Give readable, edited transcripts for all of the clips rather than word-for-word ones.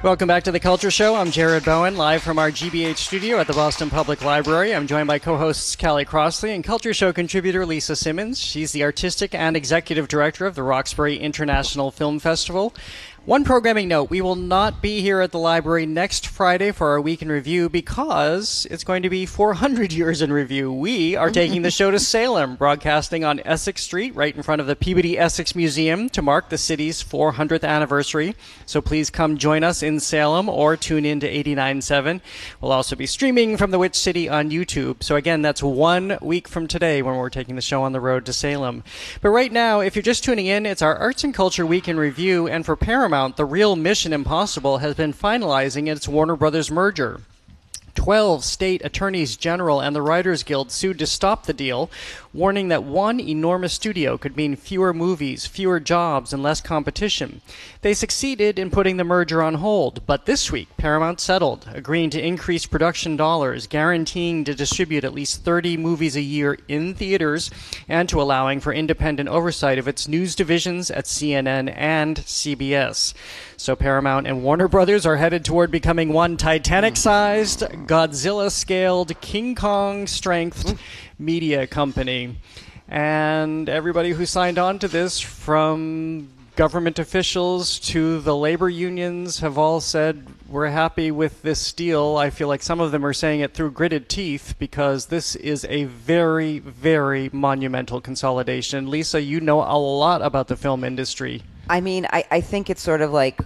Welcome back to The Culture Show. I'm Jared Bowen, live from our GBH studio at the Boston Public Library. I'm joined by co-hosts Callie Crossley and Culture Show contributor Lisa Simmons. She's the artistic and executive director of the Roxbury International Film Festival. One programming note, we will not be here at the library next Friday for our Week in Review because it's going to be 400 years in review. We are taking the show to Salem, broadcasting on Essex Street, right in front of the Peabody Essex Museum to mark the city's 400th anniversary. So please come join us in Salem or tune in to 89.7. We'll also be streaming from the Witch City on YouTube. So again, that's 1 week from today when we're taking the show on the road to Salem. But right now, if you're just tuning in, it's our Arts and Culture Week in Review, and for Paramount, the real Mission Impossible has been finalizing its Warner Brothers merger. 12 state attorneys general and the Writers Guild sued to stop the deal, warning that one enormous studio could mean fewer movies, fewer jobs, and less competition. They succeeded in putting the merger on hold, but this week Paramount settled, agreeing to increase production dollars, guaranteeing to distribute at least 30 movies a year in theaters, and to allowing for independent oversight of its news divisions at CNN and CBS. So Paramount and Warner Brothers are headed toward becoming one Titanic-sized, Godzilla-scaled, King Kong-strength media company. And everybody who signed on to this, from government officials to the labor unions, have all said, we're happy with this deal. I feel like some of them are saying it through gritted teeth because this is a very, very monumental consolidation. Lisa, you know a lot about the film industry. I mean, I think it's sort of like,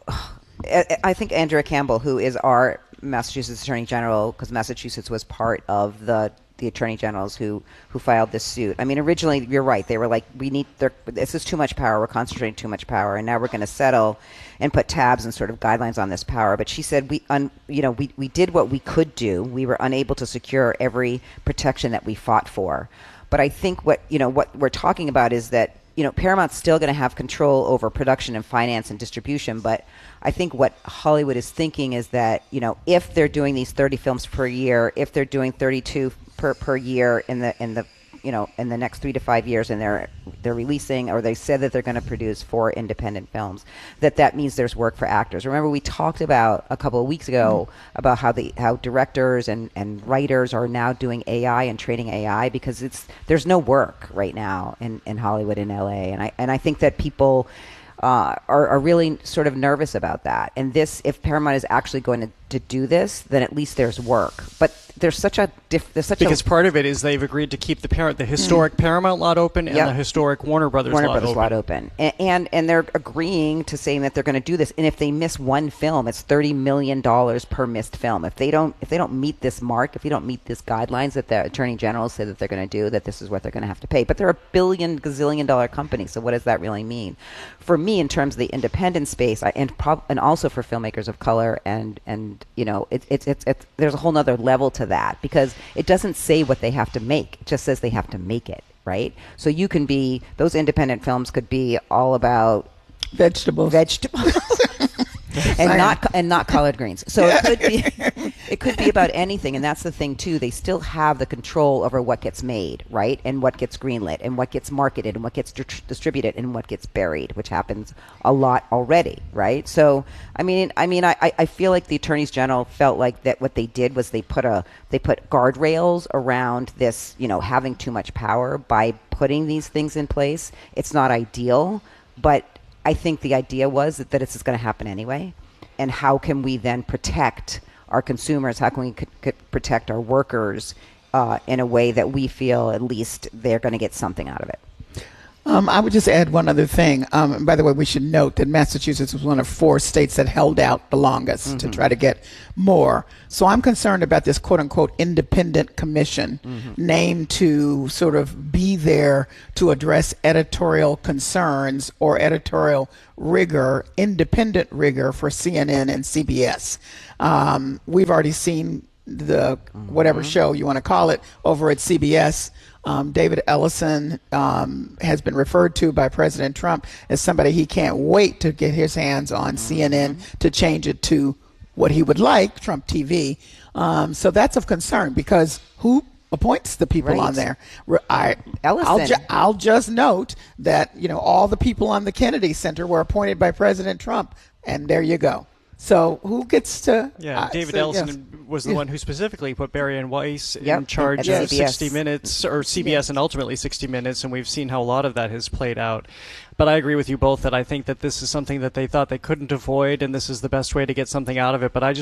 I think Andrea Campbell, who is our Massachusetts Attorney General, because Massachusetts was part of the Attorney Generals who filed this suit. I mean, originally, you're right. They were like, this is too much power. We're concentrating too much power, and now we're going to settle and put tabs and sort of guidelines on this power. But she said, we did what we could do. We were unable to secure every protection that we fought for. But I think what we're talking about is that, Paramount's still going to have control over production and finance and distribution, but I think what Hollywood is thinking is that, if they're doing these 30 films per year, if they're doing 32 per year in the next 3 to 5 years, and they're releasing, or they said that they're going to produce 4 independent films, that means there's work for actors. Remember, we talked about a couple of weeks ago about how directors and writers are now doing AI and training AI because there's no work right now in Hollywood and LA, and I think that people are really sort of nervous about that. And if Paramount is actually going to do this, then at least there's work. But there's because part of it is they've agreed to keep the historic Paramount lot open and the historic Warner Brothers lot open. And they're agreeing to saying that they're going to do this. And if they miss one film, it's $30 million per missed film. If they don't meet this mark, if you don't meet these guidelines that the Attorney General said that they're going to do, that this is what they're going to have to pay. But they're a gazillion-dollar company, so what does that really mean? For me, in terms of the independent space, and also for filmmakers of color, and there's a whole nother level to that, because it doesn't say what they have to make. It just says they have to make it, right? So those independent films could be all about vegetables. and not collard greens. So it could be about anything, and that's the thing too. They still have the control over what gets made, right, and what gets greenlit, and what gets marketed, and what gets distributed, and what gets buried, which happens a lot already, right? So I feel like the attorneys general felt like that what they did was they put guardrails around this, having too much power by putting these things in place. It's not ideal, but I think the idea was that it's going to happen anyway. And how can we then protect our consumers? How can we protect our workers in a way that we feel at least they're going to get something out of it? I would just add one other thing. By the way, we should note that Massachusetts was one of 4 states that held out the longest to try to get more. So I'm concerned about this quote-unquote independent commission named to sort of be there to address editorial concerns or editorial rigor, independent rigor for CNN and CBS. We've already seen the whatever show you want to call it over at CBS. David Ellison has been referred to by President Trump as somebody he can't wait to get his hands on CNN to change it to what he would like, Trump TV. So that's of concern because who appoints the people on there? I'll just note that all the people on the Kennedy Center were appointed by President Trump, and there you go. So who gets to? Yeah, David so, Ellison was the one who specifically put Barry and Weiss Yep, in charge at of CBS. 60 Minutes, or CBS, and ultimately 60 Minutes, and we've seen how a lot of that has played out. But I agree with you both that I think that this is something that they thought they couldn't avoid, and this is the best way to get something out of it. But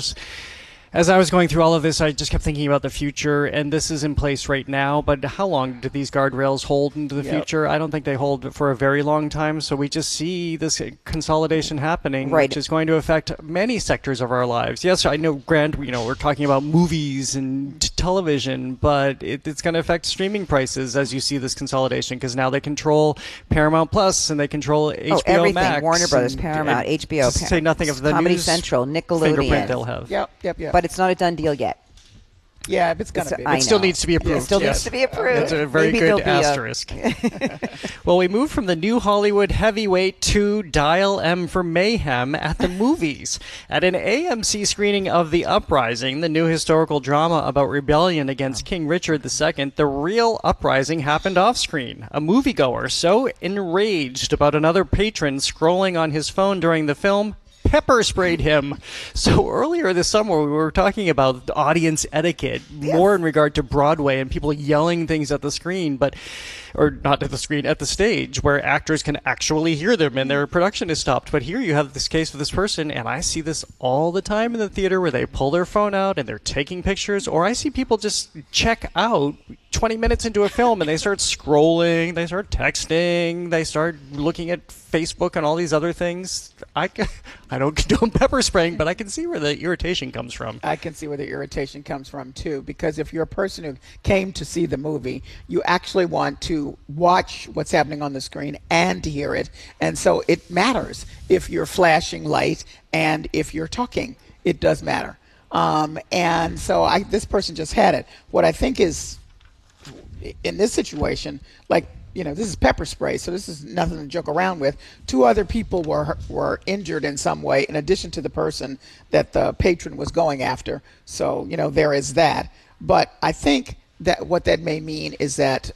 as I was going through all of this, I just kept thinking about the future, and this is in place right now, but how long do these guardrails hold into the future? I don't think they hold for a very long time, so we just see this consolidation happening, Right. which is going to affect many sectors of our lives. Yes, I know, Grant, we're talking about movies and television, but it's going to affect streaming prices as you see this consolidation, because now they control Paramount Plus, and they control HBO everything. Max. Warner Brothers, and Paramount, HBO. Just to say nothing of the Comedy news Central, fingerprint Nickelodeon. they'll have. Yep. But it's not a done deal yet. Yeah, if it's going to be. I It still know. needs to be approved. It still yes. needs to be approved. That's a very Maybe good there'll be asterisk. Well, we moved from the new Hollywood heavyweight to Dial M for Mayhem at the movies. At an AMC screening of The Uprising, the new historical drama about rebellion against King Richard II, the real uprising happened off-screen. A moviegoer so enraged about another patron scrolling on his phone during the film pepper sprayed him. So earlier this summer, we were talking about audience etiquette, more in regard to Broadway and people yelling things at the screen, or not at the screen, at the stage, where actors can actually hear them and their production is stopped. But here you have this case with this person, and I see this all the time in the theater where they pull their phone out and they're taking pictures, or I see people just check out 20 minutes into a film and they start scrolling, they start texting, they start looking at Facebook and all these other things. I don't condone pepper spraying, but I can see where the irritation comes from. I can see where the irritation comes from, too, because if you're a person who came to see the movie, you actually want to watch what's happening on the screen and to hear it. And so it matters if you're flashing light and if you're talking. It does matter. And so this person just had it. What I think is, in this situation, this is pepper spray, so this is nothing to joke around with. 2 other people were injured in some way, in addition to the person that the patron was going after. So, there is that. But I think that what that may mean is that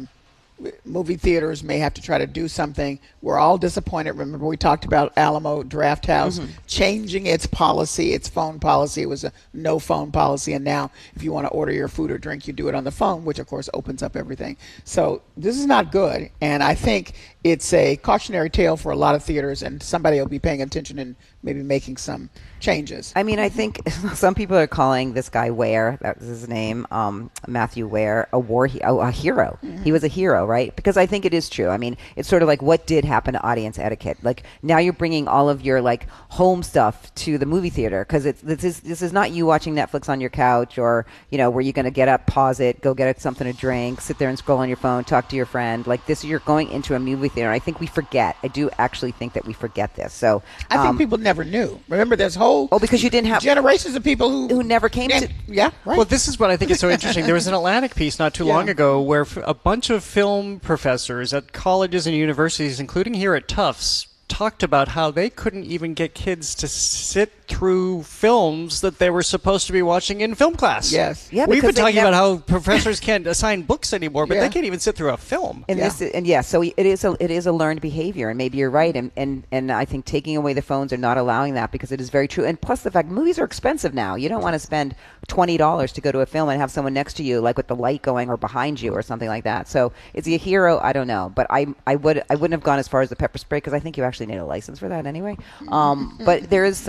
movie theaters may have to try to do something. We're all disappointed. Remember, we talked about Alamo Drafthouse changing its policy, its phone policy. It was a no phone policy, and now if you want to order your food or drink, you do it on the phone, which of course opens up everything. So this is not good, and I think it's a cautionary tale for a lot of theaters, and somebody will be paying attention and maybe making some changes. I mean, I think some people are calling this guy Ware, that was his name, Matthew Ware, a hero. He was a hero, right? Because I think it is true. I mean, it's sort of like what did happen to audience etiquette. Like now you're bringing all of your home stuff to the movie theater because this is not you watching Netflix on your couch or where you're going to get up, pause it, go get something to drink, sit there and scroll on your phone, talk to your friend. Like this, you're going into a movie theater. I think we forget. I do actually think that we forget this. So I think people never knew. Remember, there's whole because you didn't have generations of people who never came to. Yeah, right. Well, this is what I think is so interesting. There was an Atlantic piece not too long ago where a bunch of film professors at colleges and universities, including here at Tufts, talked about how they couldn't even get kids to sit through films that they were supposed to be watching in film class. Yes. Yeah, We've been because talking about how professors can't assign books anymore, but they can't even sit through a film. And so it is a learned behavior, and maybe you're right. And I think taking away the phones or not allowing that because it is very true. And plus the fact movies are expensive now. You don't want to spend $20 to go to a film and have someone next to you, like with the light going or behind you or something like that. So is he a hero? I don't know, but I wouldn't have gone as far as the pepper spray because I think you actually need a license for that anyway. But there is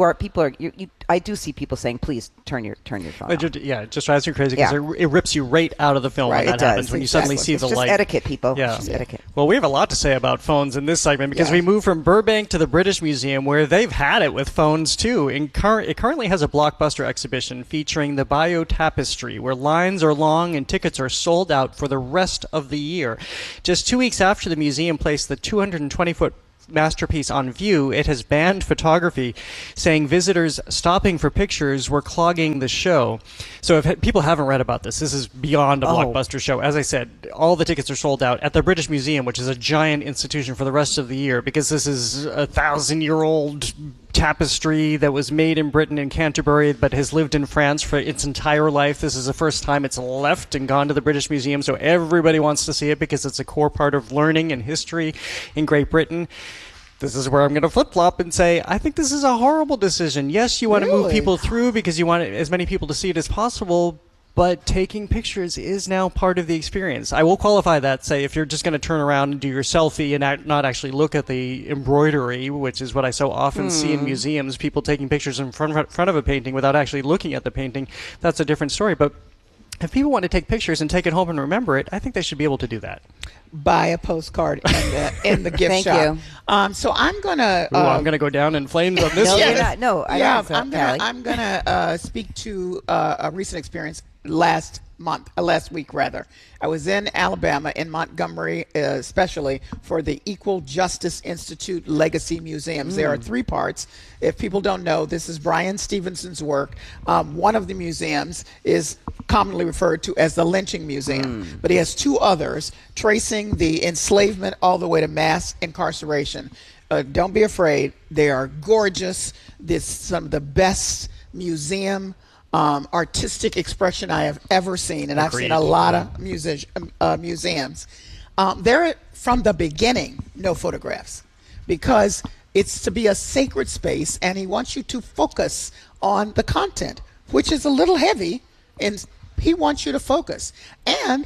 I do see people saying, please turn your phone off. It just drives me crazy because it rips you right out of the film Right, when it that happens, does. when you suddenly see It's the just light. etiquette, people. Yeah. It's just etiquette. Well, we have a lot to say about phones in this segment because we move from Burbank to the British Museum where they've had it with phones too. It currently has a blockbuster exhibition featuring the Bayeux Tapestry where lines are long and tickets are sold out for the rest of the year. Just 2 weeks after the museum placed the 220-foot masterpiece on view, it has banned photography, saying visitors stopping for pictures were clogging the show. So if people haven't read about this is beyond a blockbuster show. As I said, all the tickets are sold out at the British Museum, which is a giant institution for the rest of the year, because this is a 1,000-year-old tapestry that was made in Britain in Canterbury but has lived in France for its entire life. This is the first time it's left and gone to the British Museum, so everybody wants to see it because it's a core part of learning and history in Great Britain. this is where I'm going to flip-flop and say, I think this is a horrible decision. Yes, you want to move Really? people through because you want as many people to see it as possible, but taking pictures is now part of the experience. I will qualify that, say, if you're just going to turn around and do your selfie and not actually look at the embroidery, which is what I so often see in museums, people taking pictures in front of a painting without actually looking at the painting, that's a different story. But if people want to take pictures and take it home and remember it, I think they should be able to do that. Buy a postcard in the gift Thank shop. you. So I'm gonna. Ooh, I'm going to go down in flames on this No, one. you're not. No, I don't think so, Callie. I'm gonna speak to a recent experience last week rather. I was in Alabama, in Montgomery, especially for the Equal Justice Institute Legacy Museums. There are 3 parts. If people don't know, this is Brian Stevenson's work. One of the museums is commonly referred to as the Lynching Museum, but he has 2 others tracing the enslavement all the way to mass incarceration. Don't be afraid. They are gorgeous. This is some of the best museum artistic expression I have ever seen, and I've seen a lot of museums. They're from the beginning, no photographs, because it's to be a sacred space, and he wants you to focus on the content, which is a little heavy, and he wants you to focus. And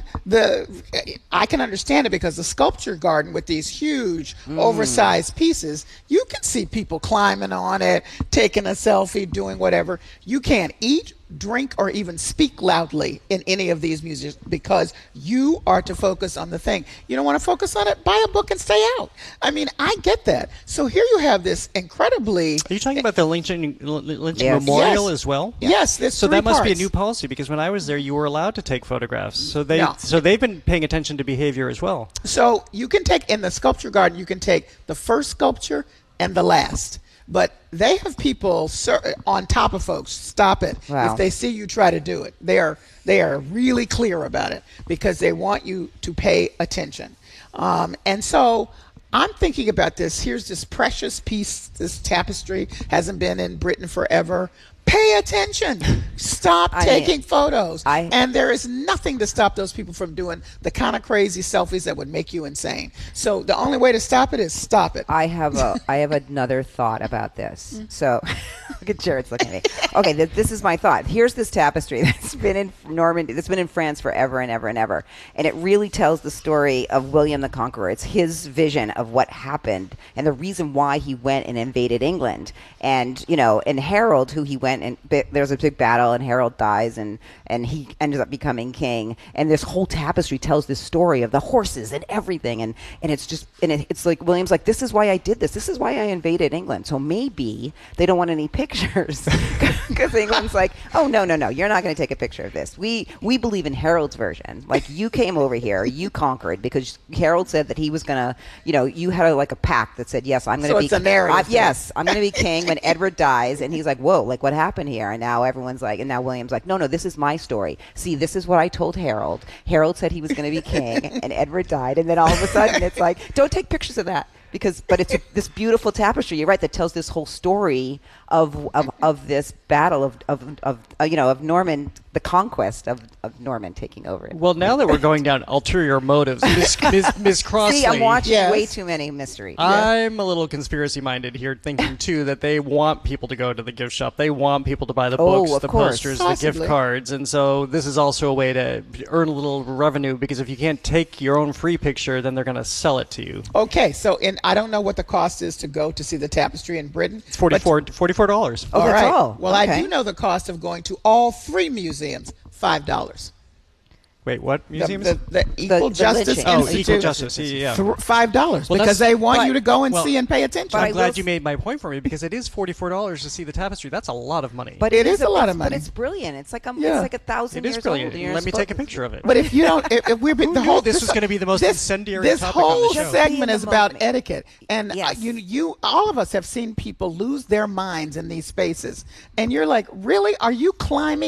I can understand it because the sculpture garden with these huge oversized pieces, you can see people climbing on it, taking a selfie, doing whatever. You can't eat, drink, or even speak loudly in any of these museums because you are to focus on the thing. You don't want to focus on it? Buy a book and stay out. I mean, I get that. So here you have this incredibly... Are you talking about the lynching Yes. memorial Yes. as well? Yes, there's So 3 that must be a parts. new policy because when I was there, you were allowed to take photographs. So No. they've been paying attention to behavior as well. So you can take, in the sculpture garden, you can take the first sculpture and the last. But they have people on top of folks. Stop it. Wow. If they see you try to do it. They are really clear about it because they want you to pay attention. And so I'm thinking about this. Here's this precious piece, this tapestry, hasn't been in Britain forever. Pay attention. Stop taking photos. And there is nothing to stop those people from doing the kind of crazy selfies that would make you insane. So the only way to stop it is stop it. I have another thought about this. So, look at Jared's looking at me. Okay, this is my thought. Here's this tapestry that's been in Normandy, that's been in France forever and ever and ever, and it really tells the story of William the Conqueror. It's his vision of what happened and the reason why he went and invaded England. And and Harold, who he went and there's a big battle, and Harold dies, and he ends up becoming king. And this whole tapestry tells this story of the horses and everything, and it's just it's like William's like, this is why I did this. This is why I invaded England. So maybe they don't want any pictures because England's like, oh no, you're not going to take a picture of this. We believe in Harold's version. Like, you came over here, you conquered because Harold said that he was going to, you had a pact that said, yes, I'm going to be. So it's a narrative. Yes, I'm going to be king when Edward dies, and he's like, whoa, like what happened here? And now everyone's like, and now William's like, no, this is my story. See, this is what I told Harold. Harold said he was going to be king, and Edward died, and then all of a sudden it's like, don't take pictures of that. But it's this beautiful tapestry. You're right, that tells this whole story of this battle of Norman, the conquest of Norman taking over it. Well, now that we're going down ulterior motives, Miss Crossley. See, I'm watching Yes. way too many mysteries. I'm a little conspiracy-minded here, thinking, too, that they want people to go to the gift shop. They want people to buy the books, of the course. posters, the Possibly. gift cards. And so this is also a way to earn a little revenue, because if you can't take your own free picture, then they're going to sell it to you. Okay, so I don't know what the cost is to go to see the tapestry in Britain. It's $44. Oh, that's all. Well, I Okay. do know the cost of going to all 3 museums, $5. Wait, what museums? The Equal the Justice lynching. Oh, Institute. Equal Justice. Yeah. $5 Well, because they want but- you to go and well, see and pay attention. but I I'm glad will you made my point for me, because it is $44 to see the tapestry. That's a lot of money. But it is a lot of But money. it's brilliant. It's like Yeah. it's like 1,000 it years is brilliant. old. and you're Let me take a supposed- picture of it. But if you don't, if we're Who the knew whole this was gonna be the most incendiary this topic on the whole show? Just be segment in the is about moment. etiquette, and Yes. you all of us have seen people lose their minds in these spaces, and you're like, really? Are you climbing